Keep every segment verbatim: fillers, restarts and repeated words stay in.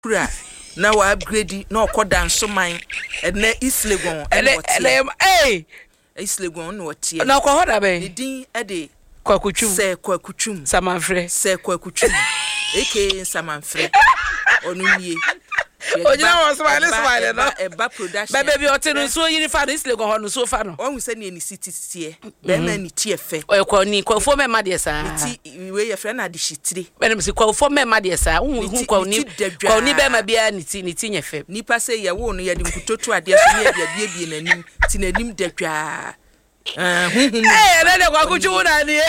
kura na wa upgrade na okoda nso man ene Islegon ene eh Islegon no tie na okohoda be ne din e de kwakutwum se kwakutwum samanfre se kwakutwum eke samanfre onunye ojina won smile smile no eba production bebe bi otinu so yiri fa no Islegon ho no so fa no won se ne ni city tie be ma ni tie fe oyekwa ni kwafo mema de sa ti we ye frɛ na de shitire bene mi se kwafo mema de sa hu hu kwa ni kwa ni be ma bia ni ti ni ti nyefe nipa se ye wo no ye de mkutoto ade so ne ye bia bia nanim ti nanim dadwa eh hu hu eh na de kwakutwu na ni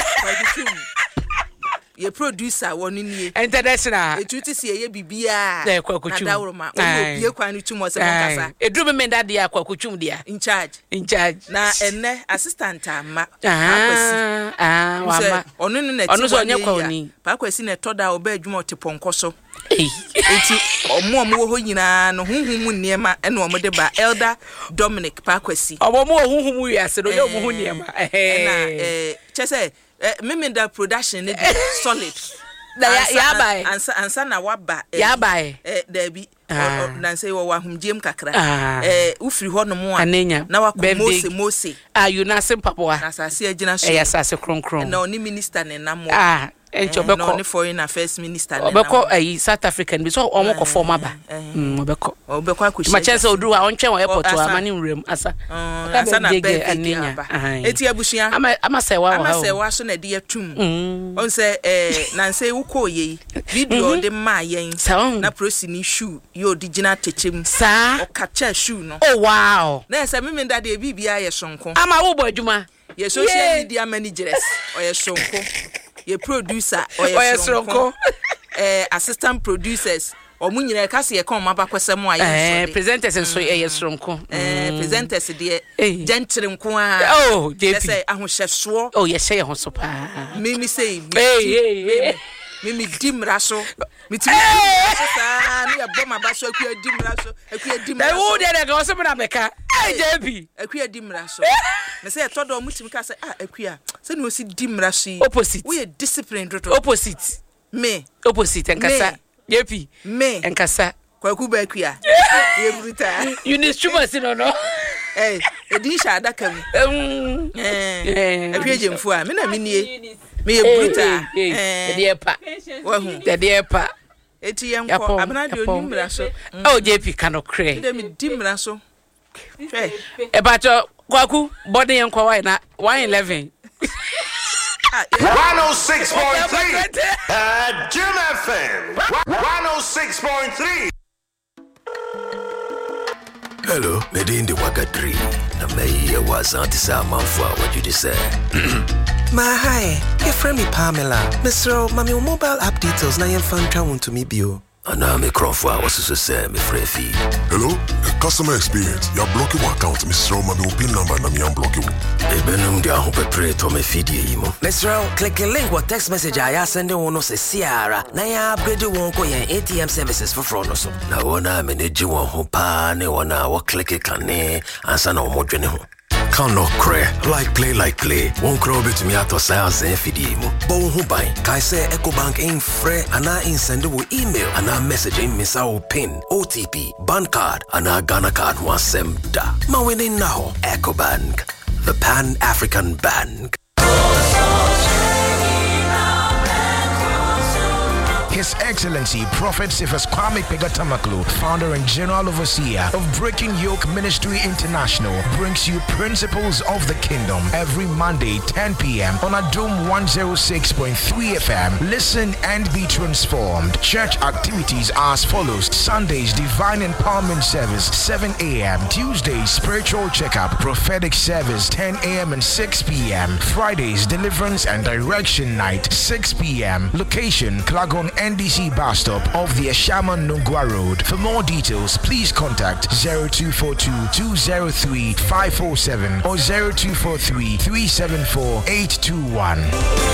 ye producer wonu nie international etuti se ye bibia na kwakutwu na dawroma o bie kwa ni tumo se kasa edru me nda dia kwakutwu dia in charge in charge na ene assistant ama akwasi ah wa ma onu no na ti onu so onye kwa oni pa kwasi na toda oba adwuma oteponko so eh enti omo omo wo ho nyina no hunhun mu niema ene omo de ba Elder Dominic pa kwasi omo mo hunhun mu wiase no ye omo ho niema eh na eh chese Mimida production ne solid na ya bai ansa ansa na waba ya bai eh dabi na say wo wahumdiem kakra eh ufiri ho no mo na wakomose mose ah you na sim papoa na sase agina so eh ya sase kronkron na oni minister ne namo ah encho beko na oni foreign affairs minister ne beko eh South African bi so omo ko form aba mm beko obeko akwoshi ma chance oduru a onche won airport wa amani nwrem asa asa na bege aninya eti abusuan ama ama se wa ama se wa so na de atum on se eh na se wukoye video de ma yen na prosi ni shoe ye original techem sa o capture shoe no oh wow na se me da de bibia ye sonko ama wo bo adwuma ye social media managers o ye sonko ye producer o ye sonko eh assistant producers omu nyina ka se ye kan maba kwasem a ye eh presenters nso ye sonko eh presenters de gentle nko a oh jp say ahohyeso oh ye say ho so pa me me say eh eh mimi dimraso mitimi sa na ya boma baso akua dimraso akua dimraso e wo de de go so na beka eh jp akua dimraso na say todo mutim ka say ah akua say no si dimraso yi opposite we discipline dodo opposite me opposite enkasa jp me enkasa kwaku ba akua ye bruta you need chuma no no eh edi sha adaka mi eh akua jemfu a me na minie me ye bruta eh de pa wa hu de pa eti yenko abana de onimra so oh jp kanokre de me dimra so eh e bacho kwaku body yenko why na one eleven one oh six point three uh, Jim F M one oh six point three. Hello, Medindi Wagadri. Na mei wazanti sa manfwa what you say. Ma hi, your friend me Pamela. Mister Mami mobile app details na yen fan twa to me bio. Ana me krofwa was so say me free fee. Hello, customer experience. You block your account, Mister Mami pin number na me unblock you. E benum dia ho pepre to me feed yimo. Mister click a link what text message I send one no se siara. Na ya upgrade won ko yen A T M services for fraud no so. Na wona me ne ji won ho pa ne wona wo click kan ne ansa na wo dwene ho. Can no cray, like play, like play. Won't crow bit me out of sales and fidimu. Bon who buy, Kai say EcoBank ain't free, and I in send you email, and I message in miss our pin, O T P, ban card, and I Ghana card one sem da. Ma winning now, EcoBank, the Pan African Bank. His Excellency Prophet Cephas Kwame Pegatamaklo, founder and general overseer of Breaking Yoke Ministry International, brings you Principles of the Kingdom every Monday, ten p.m. on Adom one oh six point three F M. Listen and be transformed. Church activities are as follows: Sundays, Divine Empowerment Service, seven a.m. Tuesdays, Spiritual Checkup, Prophetic Service, ten a.m. and six p.m. Fridays, Deliverance and Direction Night, six p.m. Location, Klagon N D C bus stop of the Ashama Nungwa Road. For more details, please contact zero two four two, two zero three, five four seven or zero two four three, three seven four, eight two one.